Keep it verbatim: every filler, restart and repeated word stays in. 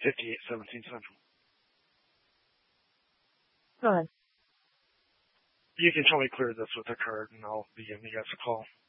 fifty-eight seventeen Central. Go ahead. You can tell me clear this with a card, and I'll be giving you guys a call.